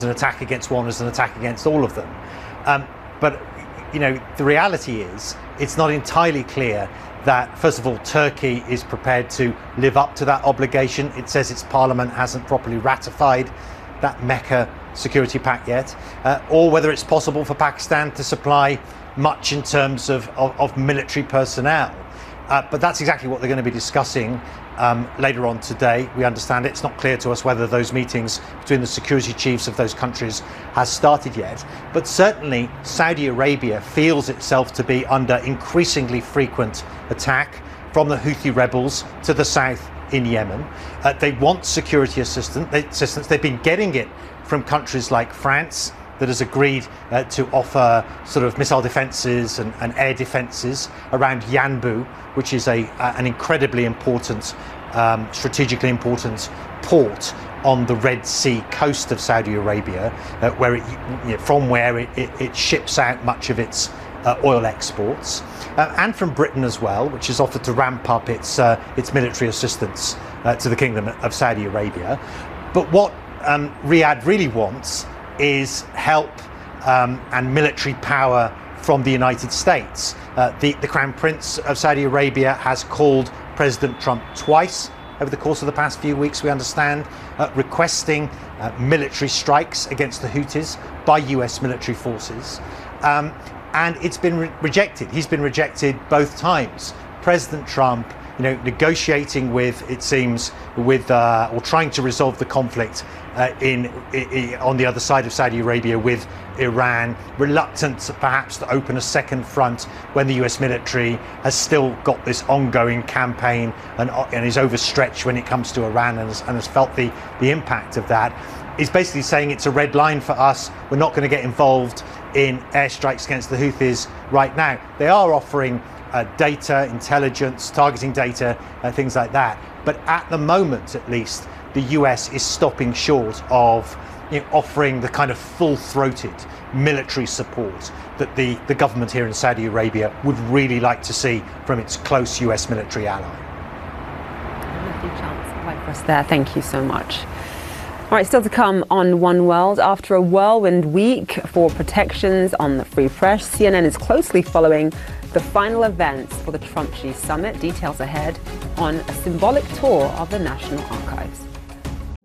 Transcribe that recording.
an attack against one as an attack against all of them. But the reality is it's not entirely clear that, first of all, Turkey is prepared to live up to that obligation. It says its parliament hasn't properly ratified that Mecca security pact yet, or whether it's possible for Pakistan to supply much in terms of military personnel. But that's exactly what they're going to be discussing later on today. We understand it's not clear to us whether those meetings between the security chiefs of those countries has started yet. But certainly Saudi Arabia feels itself to be under increasingly frequent attack from the Houthi rebels to the south in Yemen. They want security assistance. They've been getting it from countries like France, that has agreed to offer sort of missile defences and air defences around Yanbu, which is an incredibly important, strategically important port on the Red Sea coast of Saudi Arabia, where it ships out much of its oil exports, and from Britain as well, which has offered to ramp up its military assistance to the Kingdom of Saudi Arabia. But what Riyadh really wants is help and military power from the United States. The Crown Prince of Saudi Arabia has called President Trump twice over the course of the past few weeks, we understand, requesting military strikes against the Houthis by US military forces. And it's been rejected. He's been rejected both times. President Trump, negotiating with, it seems, or trying to resolve the conflict on the other side of Saudi Arabia with Iran, reluctant perhaps to open a second front when the US military has still got this ongoing campaign and is overstretched when it comes to Iran and has felt the impact of that. Is basically saying it's a red line for us. We're not going to get involved in airstrikes against the Houthis right now. They are offering data, intelligence, targeting data, things like that. But at the moment, at least, the US is stopping short of offering the kind of full-throated military support that the government here in Saudi Arabia would really like to see from its close US military ally. There. Thank you so much. All right, still to come on One World. After a whirlwind week for protections on the free press, CNN is closely following the final events for the Trump-Xi summit. Details ahead on a symbolic tour of the National Archives.